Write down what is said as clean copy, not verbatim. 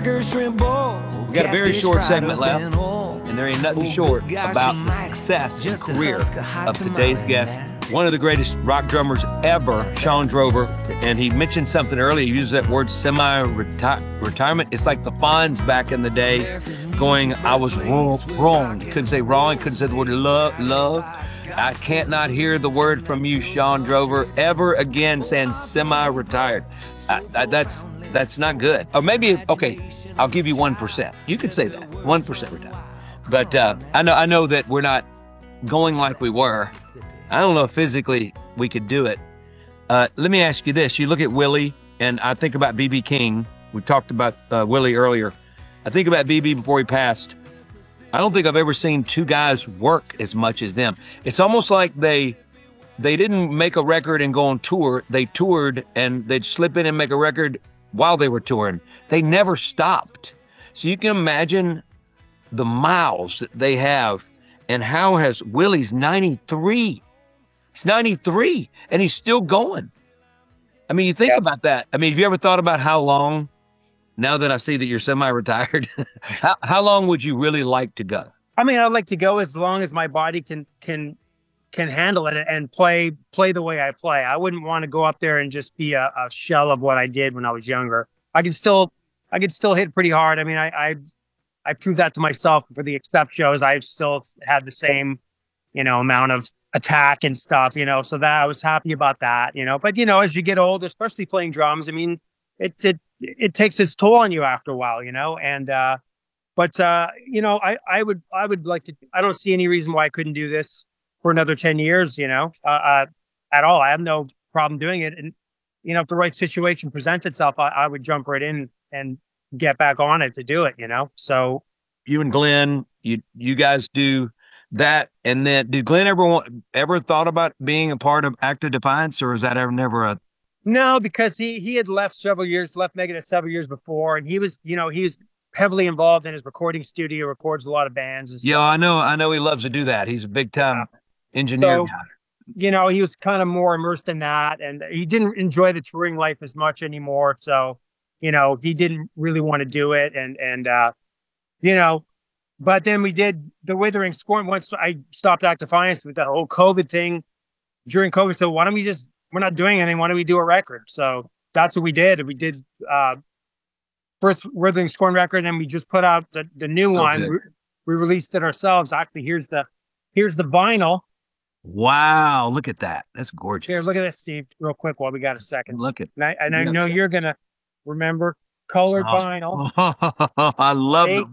burger, shrimp bowl. We got a very catfish short fried segment up left, in oil. and there ain't nothing Oh, short good gosh, about the almighty, success and just a career husk of hot of today's tamale guest, now. one of the greatest rock drummers ever, Shawn Drover. And he mentioned something earlier. He used that word semi-retirement. It's like the Fonz back in the day going, I was wrong. Couldn't say wrong. Couldn't say the word love. I can't not hear the word from you, Shawn Drover, ever again saying semi-retired. That's not good. Or maybe, okay, I'll give you 1%. You could say that, 1% retired. But I know that we're not going like we were. I don't know if physically we could do it. Let me ask you this. You look at Willie, and I think about B.B. King. We talked about Willie earlier. I think about B.B. before he passed. I don't think I've ever seen two guys work as much as them. It's almost like they didn't make a record and go on tour. They toured, and they'd slip in and make a record while they were touring. They never stopped. So you can imagine the miles that they have, and how has Willie's 93. He's 93, and he's still going. I mean, you think about that. I mean, have you ever thought about how long, now that I see that you're semi-retired, how long would you really like to go? I mean, I'd like to go as long as my body can handle it and play the way I play. I wouldn't want to go up there and just be a shell of what I did when I was younger. I could still hit pretty hard. I mean, I proved that to myself for the Accept shows. I've still had the same, amount of attack and stuff, so that I was happy about that, but as you get older, especially playing drums, I mean, it takes its toll on you after a while, and, I would like to, I don't see any reason why I couldn't do this for another 10 years, at all. I have no problem doing it. And, if the right situation presents itself, I would jump right in and get back on it to do it, so. You and Glenn, you guys do that. And then did Glenn ever thought about being a part of Act of Defiance, or is that never a? No, because he had left Megadeth several years before, and he was heavily involved in his recording studio, records a lot of bands and stuff. Yeah, I know he loves to do that. He's a big time engineer guy. He was kind of more immersed in that, and he didn't enjoy the touring life as much anymore. So, he didn't really want to do it. And but then we did the Withering Scorn. Once I stopped Act of Defiance with the whole COVID thing during COVID. So why don't we're not doing anything. Why don't we do a record? So that's what we did. We did, first Withering Scorn record. And then we just put out the new one. We released it ourselves. Actually, here's the vinyl. Wow, look at that. That's gorgeous. Here, look at this, Steve, real quick while we got a second. Look at and I know you're going to remember colored vinyl. I love